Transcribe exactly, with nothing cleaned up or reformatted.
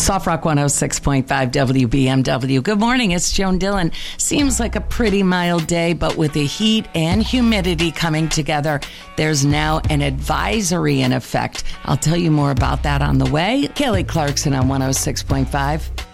Soft Rock one oh six point five W B M W. Good morning, it's Joan Dillon. Seems like a pretty mild day, but with the heat and humidity coming together, there's now an advisory in effect. I'll tell you more about that on the way. Kelly Clarkson on one oh six point five.